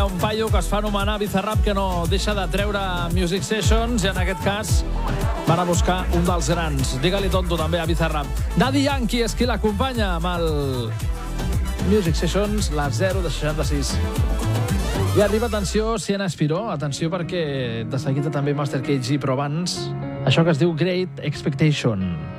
Un paio que es fa anomenar Bizarrap, que no deixa de treure Music Sessions, i en aquest cas van a buscar un dels grans. Digue-li tonto també a Bizarrap. Daddy Yankee és qui l'acompanya amb el Music Sessions, la 0 de 66. I arriba, atenció, Siena Espiró. Atenció, perquè de seguida també Master KG, però abans això que es diu Great Expectation.